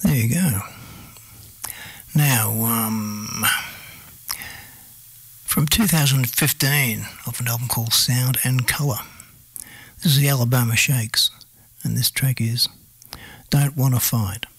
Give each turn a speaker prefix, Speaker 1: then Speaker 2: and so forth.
Speaker 1: There you go. Now, from 2015, of an album called Sound and Colour. This is the Alabama Shakes, and this track is Don't Wanna Fight.